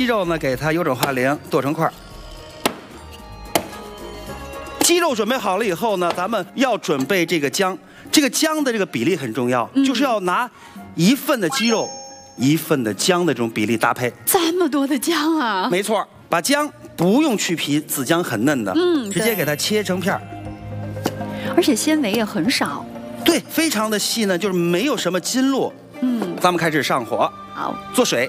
肉呢，给它油整化零，剁成块儿。鸡肉准备好了以后呢，咱们要准备这个姜。这个姜的这个比例很重要，就是要拿1份的鸡肉，1份的姜的这种比例搭配。 这么多的姜啊！ 没错，把姜不用去皮，紫姜很嫩的，直接给它切成片儿。 而且纤维也很少。 对，非常的细呢，就是没有什么筋络。咱们开始上火， 好， 做水。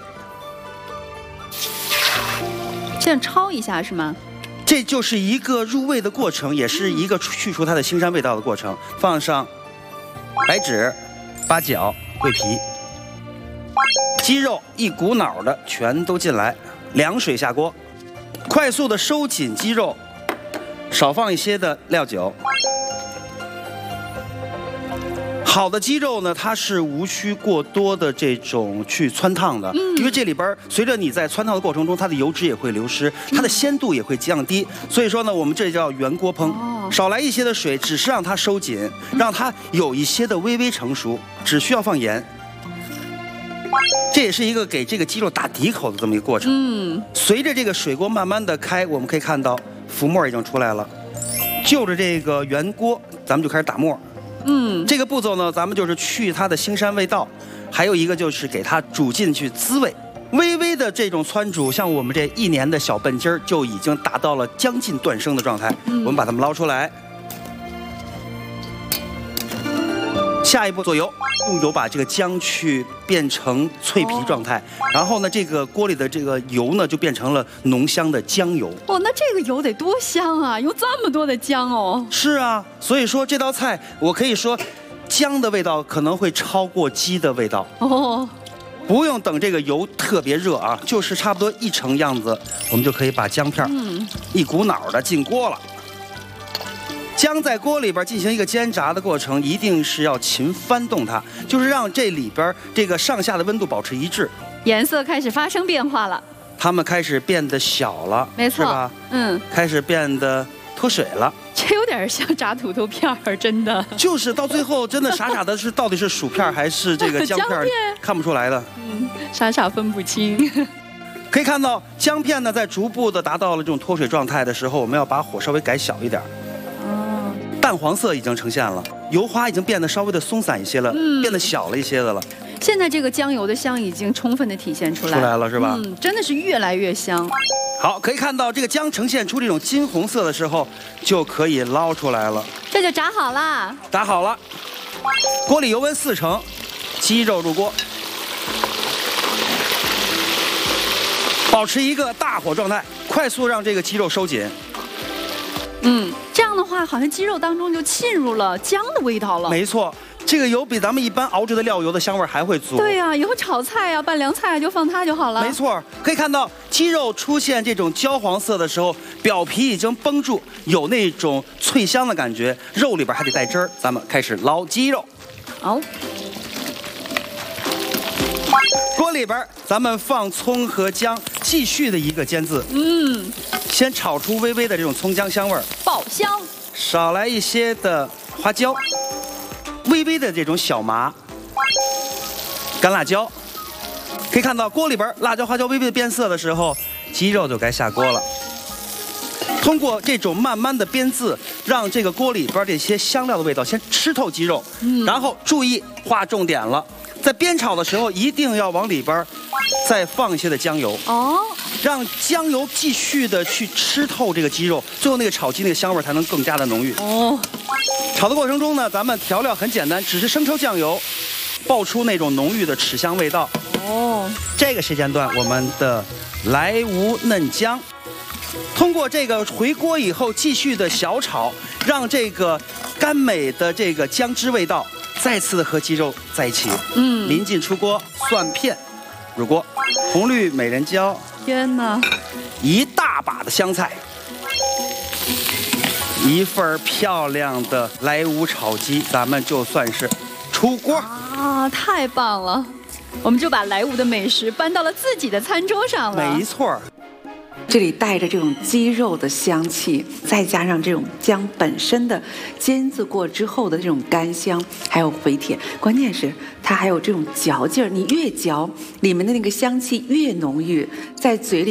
现在焯一下是吗？ 这就是一个入味的过程，也是一个去除它的腥膻味道的过程。放上白芷、八角、桂皮，鸡肉一股脑的全都进来，凉水下锅，快速的收紧鸡肉，少放一些的料酒。好的鸡肉呢，它是无需过多的这种去汆烫的，因为这里边随着你在汆烫的过程中，它的油脂也会流失，它的鲜度也会降低。所以说呢，我们这叫原锅烹，少来一些的水，只是让它收紧，让它有一些的微微成熟，只需要放盐。这也是一个给这个鸡肉打底口的这么一个过程。随着这个水锅慢慢的开，我们可以看到浮沫已经出来了，就着这个原锅，咱们就开始打沫。这个步骤呢，咱们就是去它的腥膻味道，还有一个就是给它煮进去滋味。微微的这种汆煮，像我们这1年的小笨鸡儿就已经达到了将近断生的状态。我们把它们捞出来，下一步做油，用油把这个姜去变成脆皮状态，然后呢，这个锅里的这个油呢就变成了浓香的姜油。 那这个油得多香啊！用这么多的姜哦。是啊，所以说这道菜我可以说，姜的味道可能会超过鸡的味道。不用等这个油特别热啊，就是差不多1成样子，我们就可以把姜片一股脑的进锅了。姜在锅里边进行一个煎炸的过程，一定是要勤翻动它，就是让这里边这个上下的温度保持一致。 颜色开始发生变化了， 它们开始变得小了， 没错， 是吧？开始变得脱水了。 这有点像炸土豆片儿，真的。 就是到最后，真的傻傻的是到底是薯片还是这个姜片，看不出来的。 傻傻分不清。 可以看到姜片呢，在逐步的达到了这种脱水状态的时候，我们要把火稍微改小一点。淡黄色已经呈现了，油花已经变得稍微的松散一些了，变得小了一些的了。 现在这个姜油的香已经充分的体现出来了，是吧？ 真的是越来越香。 好，可以看到这个姜呈现出这种金红色的时候，就可以捞出来了。 这就炸好啦， 炸好了。锅里油温4成，鸡肉入锅，保持一个大火状态，快速让这个鸡肉收紧。 这样的话，好像鸡肉当中就浸入了姜的味道了。 没错，这个油比咱们一般熬制的料油的香味还会足。 对呀，以后炒菜啊、拌凉菜啊，就放它就好了。 没错，可以看到鸡肉出现这种焦黄色的时候，表皮已经绷住，有那种脆香的感觉，肉里边还得带汁儿。咱们开始捞鸡肉。 好。 锅里边咱们放葱和姜，继续的一个煎渍。先炒出微微的这种葱姜香味儿， 爆香。 少来一些的花椒，微微的这种小麻，干辣椒。可以看到锅里边辣椒、花椒微微的变色的时候，鸡肉就该下锅了。通过这种慢慢的煸渍，让这个锅里边这些香料的味道先吃透鸡肉，然后注意划重点了，在煸炒的时候一定要往里边再放一些的姜油，让姜油继续的去吃透这个鸡肉，最后那个炒鸡那个香味才能更加的浓郁。炒的过程中呢，咱们调料很简单，只是生抽、酱油，爆出那种浓郁的豉香味道。这个时间段，我们的莱芜嫩姜，通过这个回锅以后继续的小炒，让这个甘美的这个姜汁味道再次的和鸡肉在一起。临近出锅，蒜片入锅，红绿美人椒， 天哪， 一大把的香菜，一份漂亮的莱芜炒鸡，咱们就算是出锅啊！太棒了，我们就把莱芜的美食搬到了自己的餐桌上了。 没错。 这里带着这种鸡肉的香气，再加上这种姜本身的煎渍过之后的这种干香，还有回甜，关键是它还有这种嚼劲儿。你越嚼，里面的那个香气越浓郁，在嘴里。